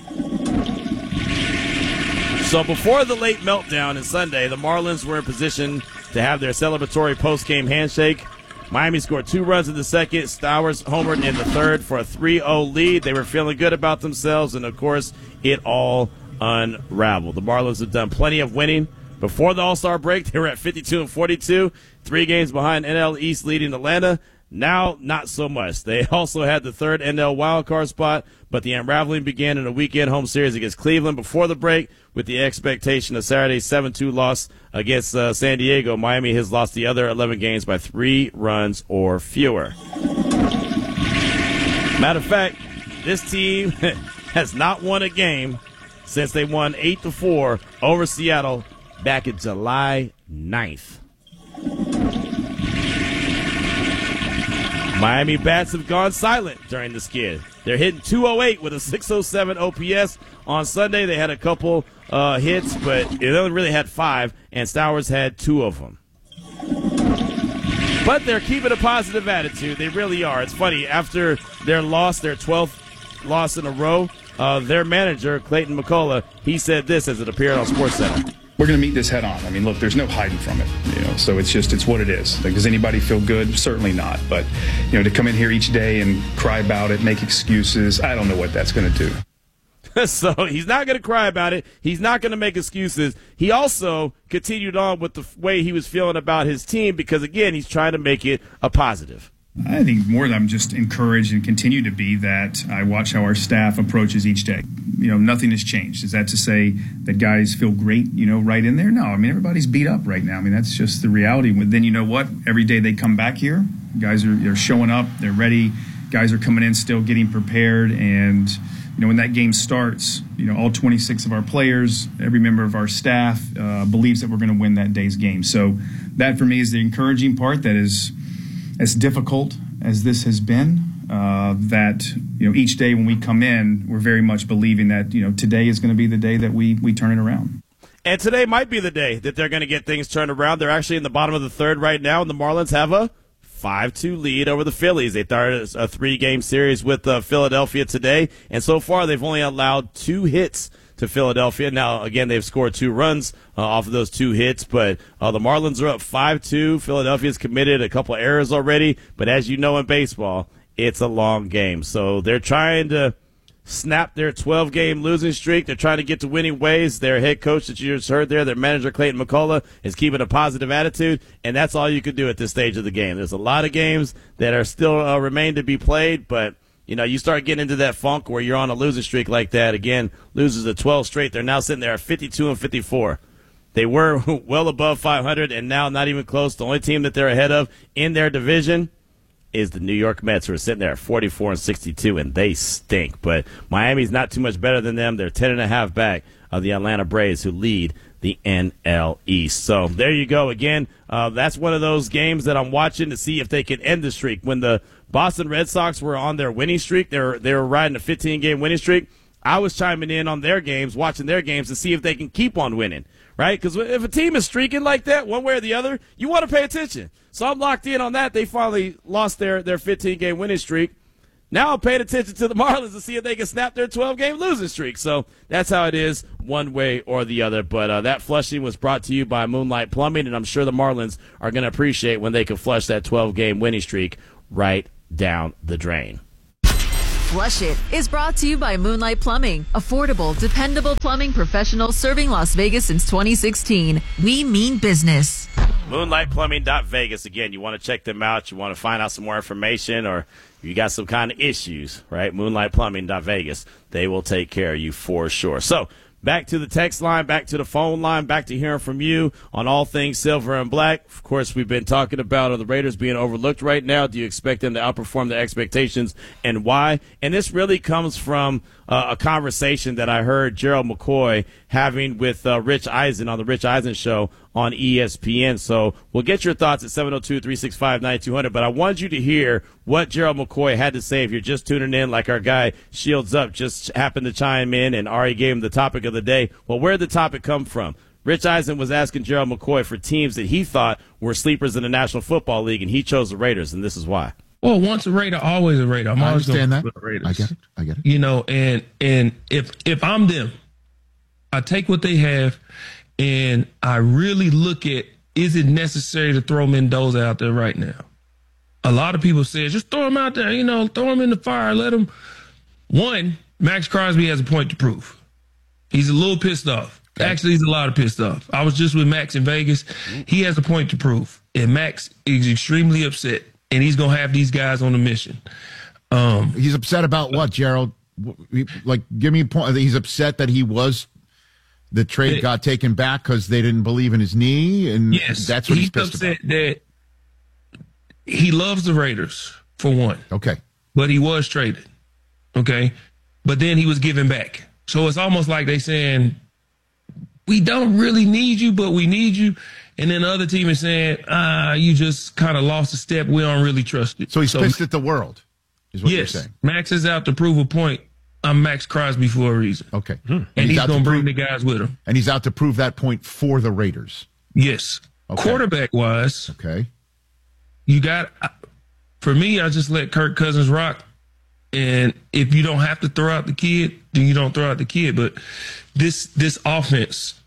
So before the late meltdown on Sunday, the Marlins were in position to have their celebratory post-game handshake. Miami scored two runs in the second. Stowers homered in the third for a three oh lead. They were feeling good about themselves, and, of course, it all unraveled. The Marlins have done plenty of winning. Before the All-Star break, they were at fifty-two and forty-two, three games behind N L East leading Atlanta. Now, not so much. They also had the third N L wildcard spot, but the unraveling began in a weekend home series against Cleveland before the break with the expectation of Saturday's seven two loss against uh, San Diego. Miami has lost the other eleven games by three runs or fewer. Matter of fact, this team has not won a game since they won eight to four over Seattle back in July ninth. Miami bats have gone silent during the skid. They're hitting two oh eight with a six oh seven O P S. On Sunday, they had a couple uh, hits, but they only really had five, and Stowers had two of them. But they're keeping a positive attitude. They really are. It's funny. After their loss, their twelfth loss in a row, uh, their manager, Clayton McCullough, he said this as it appeared on SportsCenter.
We're going to meet this head on. I mean, look, there's no hiding from it, you know. So it's just, it's what it is. Like, does anybody feel good? Certainly not. But, you know, to come in here each day and cry about it, make excuses, I don't know what that's going to do.
So he's not going to cry about it. He's not going to make excuses. He also continued on with the way he was feeling about his team because, again, he's trying to make it a positive.
I think more than I'm just encouraged and continue to be that I watch how our staff approaches each day. You know, nothing has changed. Is that to say that guys feel great, you know, right in there? No, I mean, everybody's beat up right now. I mean, that's just the reality. But then you know what? Every day they come back here, guys are they're showing up, they're ready, guys are coming in still getting prepared. And, you know, when that game starts, you know, all twenty-six of our players, every member of our staff uh, believes that we're going to win that day's game. So that for me is the encouraging part. That is as difficult as this has been, uh, that, you know, each day when we come in, we're very much believing that, you know, today is going to be the day that we, we turn it around.
And today might be the day that they're going to get things turned around. They're actually in the bottom of the third right now, and the Marlins have a five two lead over the Phillies. They started a three-game series with uh, Philadelphia today, and so far they've only allowed two hits to Philadelphia. Now, again, they've scored two runs uh, off of those two hits, but uh, the Marlins are up five two. Philadelphia's committed a couple errors already, but as you know in baseball, it's a long game. So they're trying to snap their twelve-game losing streak. They're trying to get to winning ways. Their head coach that you just heard there, their manager, Clayton McCullough, is keeping a positive attitude, and that's all you can do at this stage of the game. There's a lot of games that are still uh, remain to be played, but you know, you start getting into that funk where you're on a losing streak like that. Again, loses a twelve straight. They're now sitting there at fifty-two and fifty-four. They were well above five hundred, and now not even close. The only team that they're ahead of in their division is the New York Mets, who are sitting there at forty-four and sixty-two, and they stink. But Miami's not too much better than them. They're ten and a half back of the Atlanta Braves, who lead the N L East. So there you go. Again, uh, that's one of those games that I'm watching to see if they can end the streak. When the Boston Red Sox were on their winning streak, they were, they were riding a fifteen-game winning streak. I was chiming in on their games, watching their games to see if they can keep on winning, right? Because if a team is streaking like that, one way or the other, you want to pay attention. So I'm locked in on that. They finally lost their, their fifteen-game winning streak. Now I'm paying attention to the Marlins to see if they can snap their twelve-game losing streak. So that's how it is, one way or the other. But uh, that flushing was brought to you by Moonlight Plumbing, and I'm sure the Marlins are going to appreciate when they can flush that twelve-game winning streak right down the drain.
Flush It is brought to you by Moonlight Plumbing. Affordable, dependable plumbing professionals serving Las Vegas since twenty sixteen. We mean business.
moonlight plumbing dot vegas. Again, you want to check them out. You want to find out some more information, or you got some kind of issues, right? moonlight plumbing dot vegas. They will take care of you for sure. So back to the text line, back to the phone line, back to hearing from you on all things silver and black. Of course, we've been talking about are the Raiders being overlooked right now. Do you expect them to outperform their expectations, and why? And this really comes from uh, a conversation that I heard Gerald McCoy having with uh, Rich Eisen on the Rich Eisen Show on E S P N. So we'll get your thoughts at seven oh two, three six five, nine two hundred. But I wanted you to hear what Gerald McCoy had to say. If you're just tuning in, like our guy Shields Up just happened to chime in and Ari gave him the topic of the day. Well, where did the topic come from? Rich Eisen was asking Gerald McCoy for teams that he thought were sleepers in the National Football League, and he chose the Raiders, and this is why.
Well, once a Raider, always a Raider. I'm
I
always
understand
going
that.
to Raiders.
I get it. I get it.
You know, and and if if I'm them, I take what they have, and I really look at, is it necessary to throw Mendoza out there right now? A lot of people say, just throw him out there, you know, throw him in the fire, let him. One, Max Crosby has a point to prove. He's a little pissed off. Okay. Actually, he's a lot of pissed off. I was just with Max in Vegas. He has a point to prove, and Max is extremely upset, and he's going to have these guys on a mission. Um,
he's upset about what, Gerald? Like, give me a point. He's upset that he was the trade it, got taken back because they didn't believe in his knee, and
yes,
that's what he's,
he's
pissed
upset
about.
That he loves the Raiders, for one.
Okay.
But he was traded. Okay. But then he was given back. So it's almost like they saying, we don't really need you, but we need you. And then the other team is saying, ah, you just kind of lost a step. We don't really trust you.
So he's
so,
pissed at the world, is what
yes,
you're saying.
Max is out to prove a point. I'm Max Crosby for a reason.
Okay.
Hmm. And, and he's, he's going to bring the guys with him.
And he's out to prove that point for the Raiders.
Yes.
Okay.
Quarterback-wise,
okay,
you got, for me, I just let Kirk Cousins rock. And if you don't have to throw out the kid, then you don't throw out the kid. But this this offense,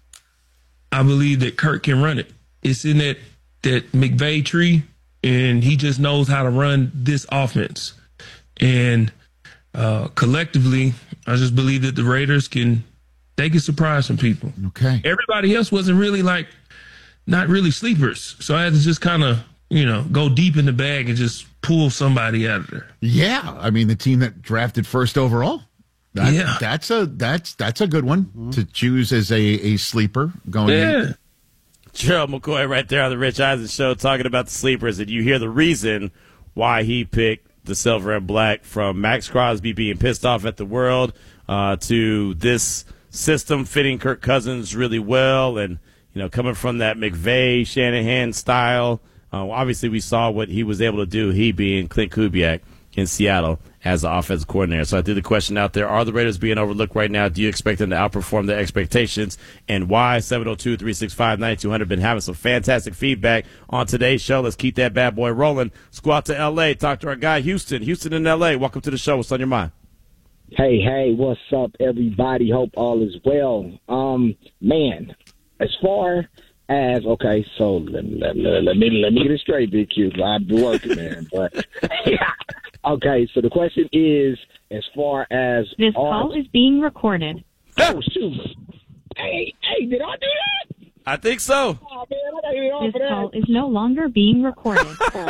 I believe that Kirk can run it. It's in that, that McVay tree, and he just knows how to run this offense. And uh, collectively, I just believe that the Raiders can, they can surprise some people.
Okay.
Everybody else wasn't really like, not really sleepers. So I had to just kind of, you know, go deep in the bag and just pull somebody out of there.
Yeah, I mean the team that drafted first overall. That,
yeah,
that's a that's that's a good one mm-hmm. to choose as a, a sleeper going
yeah.
in.
Gerald McCoy right there on the Rich Eisen Show talking about the sleepers, and you hear the reason why he picked the silver and black, from Max Crosby being pissed off at the world uh, to this system fitting Kirk Cousins really well, and you know, coming from that McVay Shanahan style. Uh, obviously, we saw what he was able to do, he being Clint Kubiak in Seattle as the offensive coordinator. So I threw the question out there, are the Raiders being overlooked right now? Do you expect them to outperform their expectations? And why? seven oh two, three six five, nine two hundred. Been having some fantastic feedback on today's show. Let's keep that bad boy rolling. Let's go out to L A, talk to our guy Houston. Houston in L A, welcome to the show. What's on your mind?
Hey, hey, what's up, everybody? Hope all is well. Um, man, as far as, okay, so let, let, let, let me let me get it straight, Big Q. I've been working, man. But yeah. Okay, so the question is, as far as
this
our,
call is being recorded.
Oh shoot! Hey, hey, did I do that?
I think so.
Oh man, I gotta get off
This
of
call
that.
is no longer being recorded.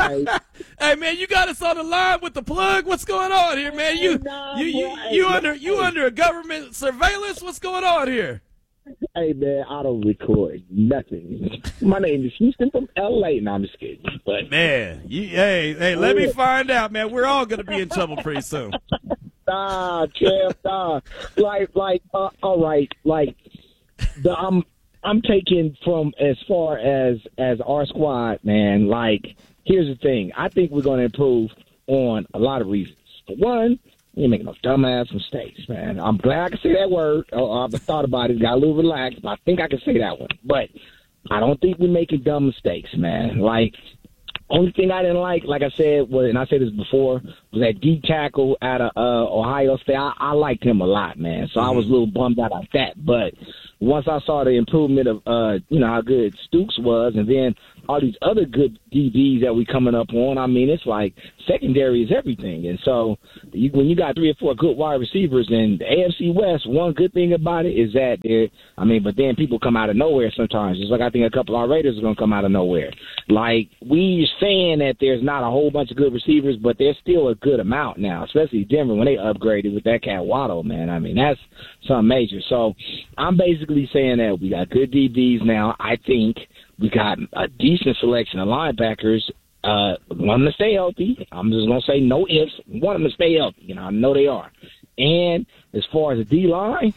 Hey man, you got us on the line with the plug. What's going on here, man? You
Nah,
you you,
boy.
you under you under government surveillance? What's going on here?
Hey man, I don't record nothing. My name is Houston from L A. No, I'm just kidding. But
man, you, hey hey, let me find out, man. We're all gonna be in trouble pretty soon.
Nah, Kev, nah. Like, like, uh, all right, like, the I'm I'm taking from as far as as our squad, man. Like, here's the thing. I think we're gonna improve on a lot of reasons. For one, we ain't making no dumbass mistakes, man. I'm glad I can say that word. Oh, I've thought about it, got a little relaxed, but I think I can say that one. But I don't think we're making dumb mistakes, man. Like, Only thing I didn't like, like I said, was, and I said this before, was that D tackle out of uh, Ohio State. I, I liked him a lot, man. So mm-hmm. I was a little bummed out at that. But once I saw the improvement of, uh, you know, how good Stooks was, and then all these other good D Bs that we coming up on, I mean, it's like secondary is everything. And so you, when you got three or four good wide receivers in the A F C West, one good thing about it is that they're, I mean, but then people come out of nowhere sometimes. Just like I think a couple of our Raiders are going to come out of nowhere. Like, we saying that there's not a whole bunch of good receivers, but there's still a good amount now, especially Denver when they upgraded with that cat Waddle, man. I mean, that's something major. So I'm basically saying that we got good D Bs now. I think we got a decent selection of linebackers. Uh, want them to stay healthy. I'm just going to say no ifs. Want them to stay healthy. You know, I know they are. And as far as the D-line,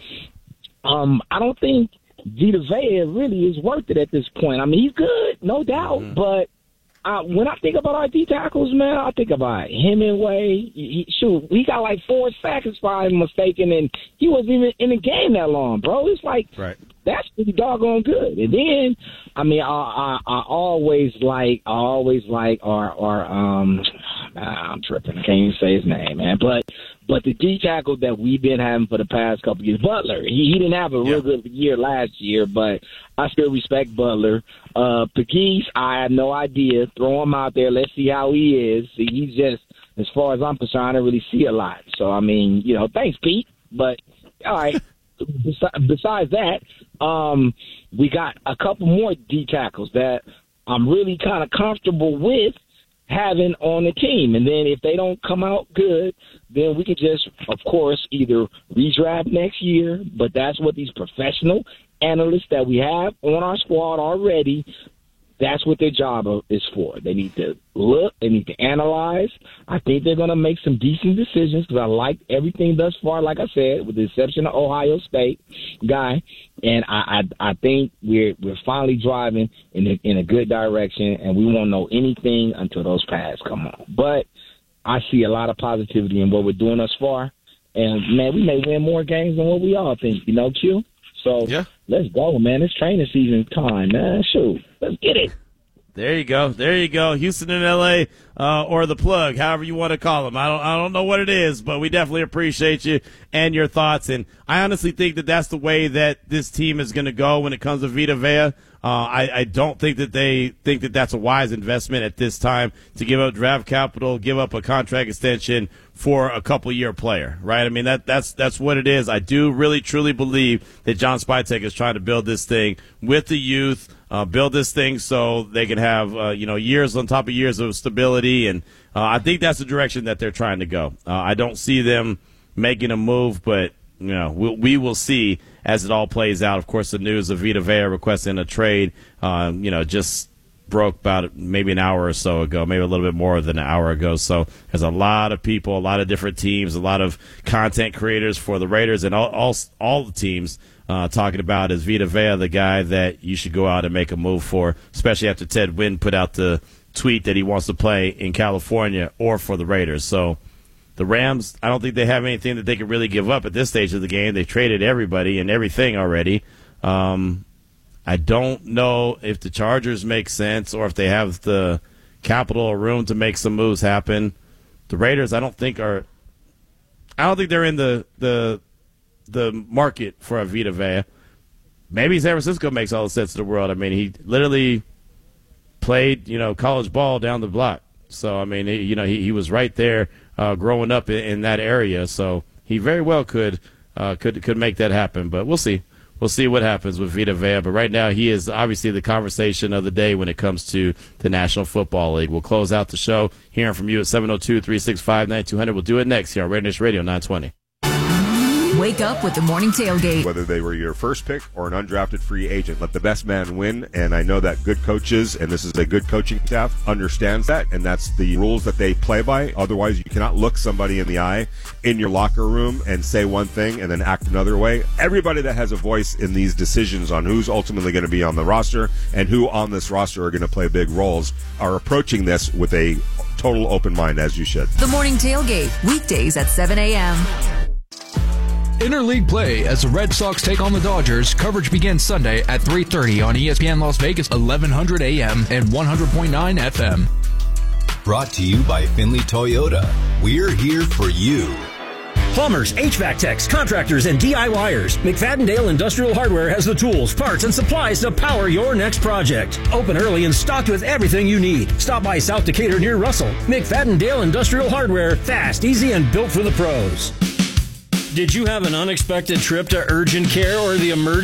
um, I don't think Vita Vea really is worth it at this point. I mean, he's good, no doubt. Mm-hmm. But uh, when I think about our D tackles, man, I think about Hemingway. He, shoot, he got like four sacks, if I'm mistaken, and he wasn't even in the game that long, bro. It's like, right. That's pretty doggone good. And then, I mean, I, I, I always like, I always like our, our, um, I'm tripping. I can't even say his name, man. But, but the D tackle that we've been having for the past couple of years, Butler, he, he didn't have a real yeah. good year last year, but I still respect Butler. Uh, Pegues, I have no idea. Throw him out there. Let's see how he is. See, he's just, as far as I'm concerned, I don't really see a lot. So, I mean, you know, thanks, Pete. But, all right. Besides that, um, we got a couple more D tackles that I'm really kind of comfortable with having on the team. And then if they don't come out good, then we can just, of course, either redraft next year, but that's what these professional analysts that we have on our squad already, that's what their job is for. They need to look, they need to analyze. I think they're going to make some decent decisions because I like everything thus far, like I said, with the exception of Ohio State guy. And I, I, I think we're we're finally driving in a, in a good direction, and we won't know anything until those pads come on. But I see a lot of positivity in what we're doing thus far. And, man, we may win more games than what we all think, you know, Q? So yeah. Let's go, man. It's training season time, man. Shoot, let's get it.
There you go. There you go. Houston and L A, uh, or the plug, however you want to call them. I don't, I don't know what it is, but we definitely appreciate you and your thoughts. And I honestly think that that's the way that this team is going to go when it comes to Vita Vea. Uh, I, I don't think that they think that that's a wise investment at this time to give up draft capital, give up a contract extension for a couple-year player, right? I mean, that that's that's what it is. I do really, truly believe that John Spytek is trying to build this thing with the youth, uh, build this thing so they can have, uh, you know, years on top of years of stability. And uh, I think that's the direction that they're trying to go. Uh, I don't see them making a move, but, you know, we'll, we will see as it all plays out. Of course, the news of Vita Vea requesting a trade, um, you know, just broke about maybe an hour or so ago, maybe a little bit more than an hour ago. So there's a lot of people, a lot of different teams, a lot of content creators for the Raiders and all all, all the teams uh, talking about is Vita Vea the guy that you should go out and make a move for, especially after Ted Wynn put out the tweet that he wants to play in California or for the Raiders. So the Rams, I don't think they have anything that they can really give up at this stage of the game. They traded everybody and everything already. Um, I don't know if the Chargers make sense or if they have the capital or room to make some moves happen. The Raiders, I don't think are. I don't think they're in the the the market for a Vita Vea. Maybe San Francisco makes all the sense in the world. I mean, he literally played, you know, college ball down the block. So I mean, he, you know, he, he was right there uh, growing up in, in that area. So he very well could uh, could could make that happen. But we'll see. We'll see what happens with Vita Vea, but right now he is obviously the conversation of the day when it comes to the National Football League. We'll close out the show hearing from you at seven oh two, three six five, nine two hundred. We'll do it next here on Raider Nation Radio nine twenty.
Wake up with the morning tailgate.
Whether they were your first pick or an undrafted free agent, let the best man win. And I know that good coaches, and this is a good coaching staff, understands that, and that's the rules that they play by. Otherwise, you cannot look somebody in the eye in your locker room and say one thing and then act another way. Everybody that has a voice in these decisions on who's ultimately going to be on the roster and who on this roster are going to play big roles are approaching this with a total open mind, as you should.
The morning tailgate, weekdays at seven a.m.
Interleague play as the Red Sox take on the Dodgers. Coverage begins Sunday at three thirty on E S P N Las Vegas, eleven hundred A M and one hundred point nine F M.
Brought to you by Finley Toyota. We're here for you.
Plumbers, H V A C techs, contractors, and DIYers. McFadden-Dale Industrial Hardware has the tools, parts, and supplies to power your next project. Open early and stocked with everything you need. Stop by South Decatur near Russell. McFadden-Dale Industrial Hardware. Fast, easy, and built for the pros. Did you have an unexpected trip to urgent care or the emergency